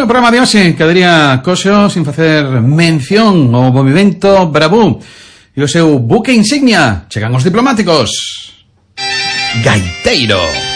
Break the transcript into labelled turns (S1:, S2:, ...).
S1: Bueno, o programa de hoxe quedaría coxo sin facer mención ao movimento Bravú e o seu buque insignia. Chegan os diplomáticos. Gaiteiro.